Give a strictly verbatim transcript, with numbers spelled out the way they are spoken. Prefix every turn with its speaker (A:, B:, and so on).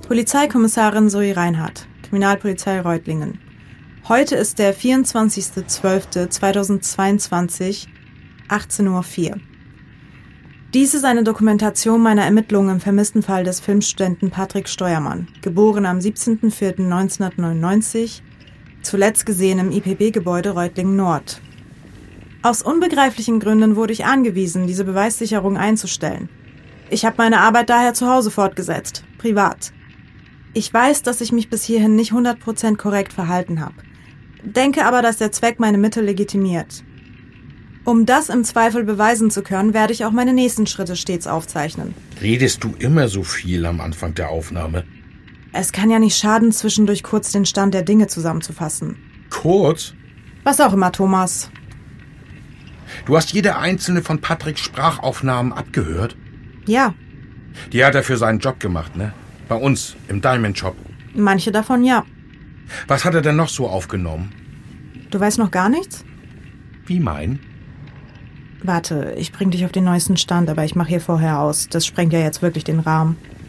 A: Polizeikommissarin Zoe Reinhardt, Kriminalpolizei Reutlingen. Heute ist der vierundzwanzigster zwölfter zweitausendzweiundzwanzig, achtzehn Uhr vier. Dies ist eine Dokumentation meiner Ermittlungen im vermissten Fall des Filmstudenten Patrick Steuermann, geboren am siebzehnten vierten neunzehnhundertneunundneunzig, zuletzt gesehen im I P B-Gebäude Reutlingen Nord. Aus unbegreiflichen Gründen wurde ich angewiesen, diese Beweissicherung einzustellen. Ich habe meine Arbeit daher zu Hause fortgesetzt, privat. Ich weiß, dass ich mich bis hierhin nicht hundert Prozent korrekt verhalten habe. Denke aber, dass der Zweck meine Mittel legitimiert. Um das im Zweifel beweisen zu können, werde ich auch meine nächsten Schritte stets aufzeichnen.
B: Redest du immer so viel am Anfang der Aufnahme?
A: Es kann ja nicht schaden, zwischendurch kurz den Stand der Dinge zusammenzufassen.
B: Kurz?
A: Was auch immer, Thomas.
B: Du hast jede einzelne von Patricks Sprachaufnahmen abgehört?
A: Ja.
B: Die hat er für seinen Job gemacht, ne? Bei uns, im Diamond Shop.
A: Manche davon ja.
B: Was hat er denn noch so aufgenommen?
A: Du weißt noch gar nichts?
B: Wie mein?
A: Warte, ich bring dich auf den neuesten Stand, aber ich mache hier vorher aus. Das sprengt ja jetzt wirklich den Rahmen.